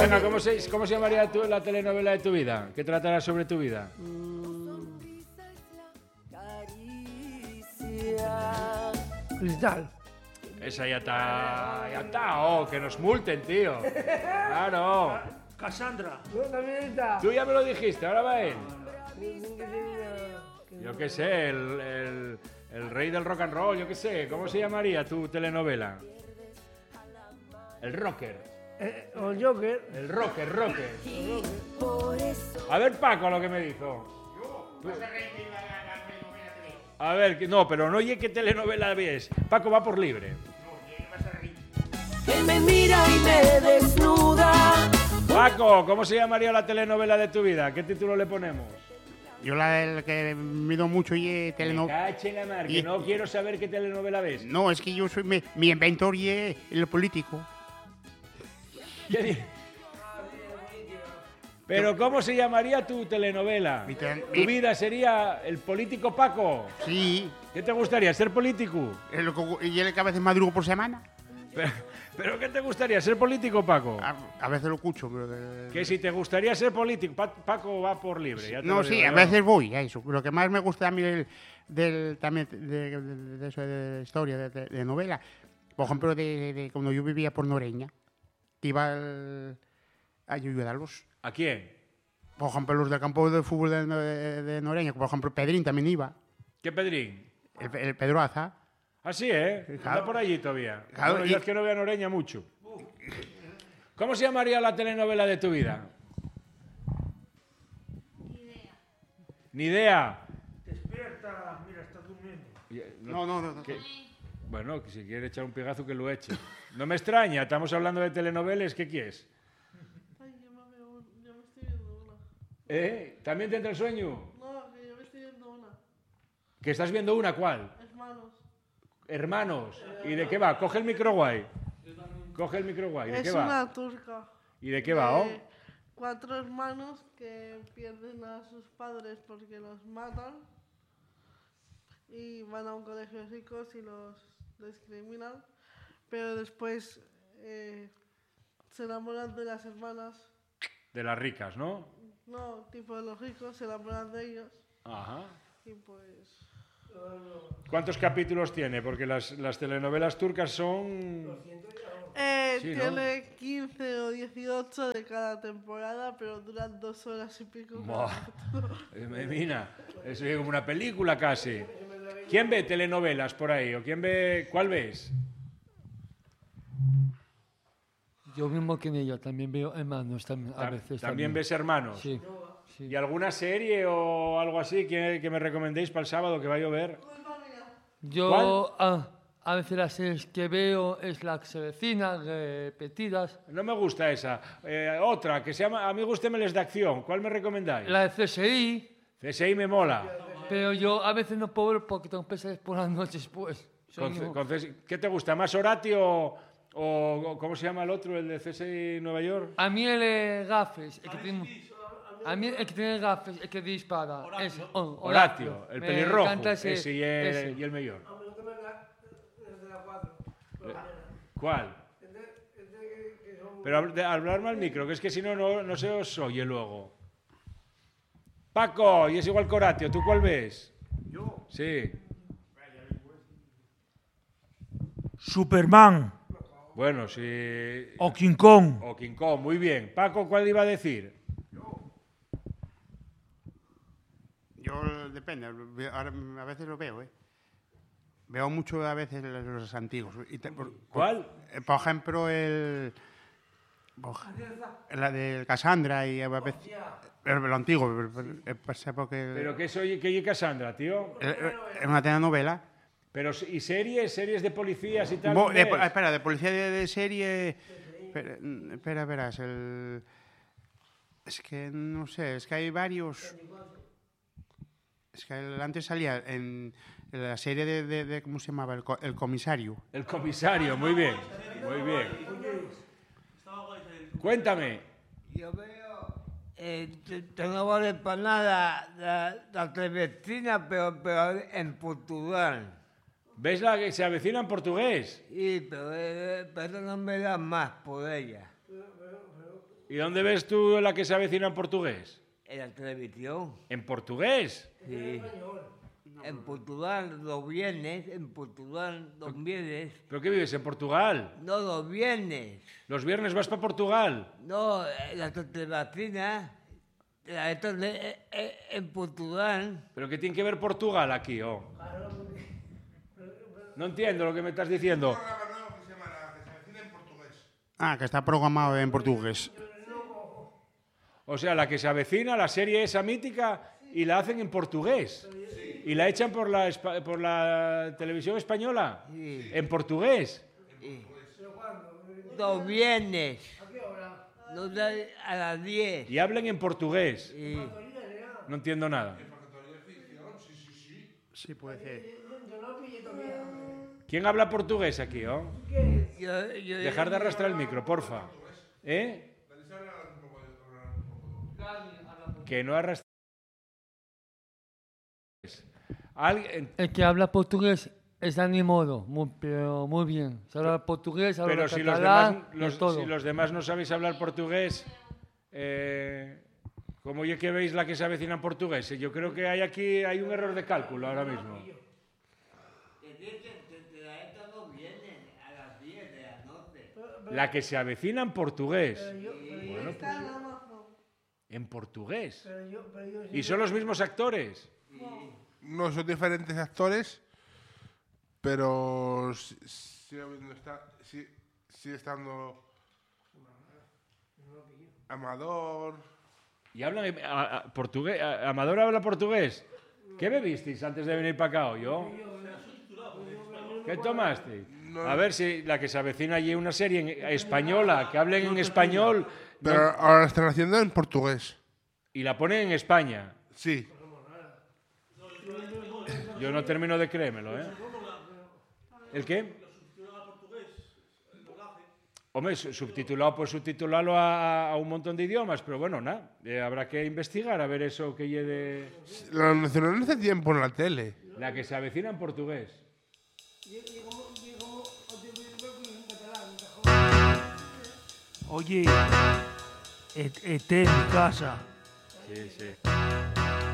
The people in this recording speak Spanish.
Venga, ¿cómo se llamaría la telenovela de tu vida? ¿Qué tratará sobre tu vida? Cristal. Esa ya está, oh, que nos multen, tío. Claro. Cassandra. Tú ya me lo dijiste, ahora va él. Yo qué sé, el rey del rock and roll, yo qué sé. ¿Cómo se llamaría tu telenovela? El rocker. O el Joker. El rocker. A ver, Paco, lo que me dijo. A ver, no, pero no oye qué telenovela ves. Paco va por libre. Que me mira y me desnuda. Paco, ¿cómo se llamaría la telenovela de tu vida? ¿Qué título le ponemos? Yo la que miro mucho y telenovela. Cache la mar, que no quiero saber qué telenovela ves. No, es que yo soy mi inventor y el político. ¿Qué di- Pero ¿cómo se llamaría tu telenovela? Tu vida sería el político Paco. Sí. ¿Qué te gustaría, ser político? Y el que a veces madrugo por semana. ¿Pero qué te gustaría, ser político, Paco? A veces lo escucho, pero... Que si te gustaría ser político, Paco va por libre. Ya te No, lo sí, digo a yo. veces voy a eso. Lo que más me gusta a mí también de eso de historia, de novela, por ejemplo, de cuando yo vivía por Noreña, que iba a ayudarlos. ¿A quién? Por ejemplo, los del campo de fútbol de Noreña, por ejemplo, Pedrín también iba. ¿Qué Pedrín? El Pedro Aza. Ah, sí, ¿eh? Claro. Está por allí todavía. Claro, Bueno, yo es que no veo a Noreña mucho. ¿Cómo se llamaría la telenovela de tu vida? Ni idea. Despierta, mira, está durmiendo. No. Bueno, que si quiere echar un pegazo que lo eche. No me extraña, estamos hablando de telenovelas, ¿qué quieres? Ay, yo me estoy viendo una. ¿También te entra el sueño? No, que yo me estoy viendo una. ¿Que estás viendo una? ¿Cuál? Hermanos. Hermanos. ¿Y de qué va? Coge el micro guay. Coge el micro guay. ¿De Es qué va? una turca. ¿Y de qué va? Oh? 4 hermanos que pierden a sus padres porque los matan y van a un colegio de ricos y los discriminan, pero después se enamoran de las hermanas. De las ricas, ¿no? No, tipo de los ricos, se enamoran de ellos Ajá. y pues... ¿Cuántos capítulos tiene? Porque las telenovelas turcas son... Sí, ¿no? Tiene 15 o 18 de cada temporada, pero duran 2 horas y pico. Buah. Mira, eso es como una película casi. ¿Quién ve telenovelas por ahí? ¿O quién ve... ¿Cuál ves? Yo mismo que ella también veo hermanos a veces. ¿También ves Hermanos? Sí. ¿Y alguna serie o algo así que me recomendéis para el sábado que va a llover? Yo a veces las series que veo es la que se vecina, repetidas. No me gusta esa. Otra, que se llama A mí gústemeles de acción. ¿Cuál me recomendáis? La de CSI. CSI me mola. Pero yo a veces no puedo ver porque tengo pesadillas por las noches, pues. ¿Qué te gusta? ¿Más Horatio o cómo se llama el otro, el de CSI Nueva York? A mí el gafes, a mí el que tiene gafes, el que dispara. Horatio, el Me pelirrojo. encanta ese, Ese y el mayor. ¿Cuál? Pero hablarme al micro, que es que si no, no se os oye luego. Paco, y es igual que Horatio, ¿tú cuál ves? ¿Yo? Sí. Superman. Bueno, sí. O King Kong. O King Kong, muy bien. Paco, ¿cuál iba a decir? Yo depende, ahora, a veces lo veo, Veo mucho a veces los antiguos. ¿Cuál? Por ejemplo, la de Cassandra y a veces... Lo antiguo, ¿Pero qué soy que Cassandra, tío? Es una telenovela. Pero, ¿y series de policías y tal? Espera, de policía de serie... Espera, verás, es que no sé, es que hay varios... Es que antes salía en la serie de ¿cómo se llamaba? El comisario. El comisario, muy bien, muy bien. Cuéntame. Yo veo, no vale para nada la televecina, pero en Portugal. ¿Ves la que se avecina en portugués? Sí, pero no me da más por ella. ¿Y dónde ves tú la que se avecina en portugués? En la televisión. ¿En portugués? Sí. En Portugal los viernes, en Portugal los viernes. ¿Pero qué vives, en Portugal? No, los viernes. ¿Los viernes vas para Portugal? No, la televacina, en Portugal. ¿Pero qué tiene que ver Portugal aquí, oh? No entiendo lo que me estás diciendo. Ah, que está programado en portugués. O sea, la que se avecina, la serie esa mítica, y la hacen en portugués. Y la echan por la televisión española. Sí. En portugués. Los viernes. A las 10. Y hablen en portugués. Sí. No entiendo nada. Sí, puede ser. ¿Quién habla portugués aquí, oh? Yo- Dejar de arrastrar el micro, porfa. ¿Eh? Que no arrastre. Alguien. El que habla portugués es Dani Moro, pero muy bien. Se habla portugués, habla Pero si los catalán, demás, de todo. si los demás no sabéis hablar portugués, ¿cómo ya que veis la que se avecina en portugués? Yo creo que hay un error de cálculo ahora mismo. La que se avecina en portugués. Bueno, Está en Amazon. en portugués. ¿Y son los mismos actores? No, son diferentes actores, pero sigue estando Amador. ¿Y hablan portugués? ¿Amador habla portugués? ¿Qué bebisteis antes de venir para acá hoy, yo? ¿Qué tomaste? No. A ver si la que se avecina allí una serie española, que hablen en español Pero ahora la están haciendo en portugués. y la ponen en España. Sí. Yo no termino de creérmelo, ¿eh? ¿El qué? Hombre, subtitulado, pues subtitularlo a un montón de idiomas, pero bueno, nada, habrá que investigar a ver eso que lleve Lo mencionaron hace tiempo en la tele. la que se avecina en portugués. Oye, esté en mi casa. Sí, sí.